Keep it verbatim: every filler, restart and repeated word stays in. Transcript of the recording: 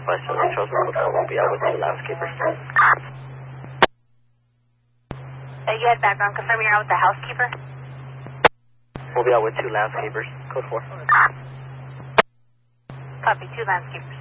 West Charles Code four will be out with two landscapers. Uh, you had background. Confirm you're out with the housekeeper? We'll be out with two landscapers. Code four. Copy, two landscapers.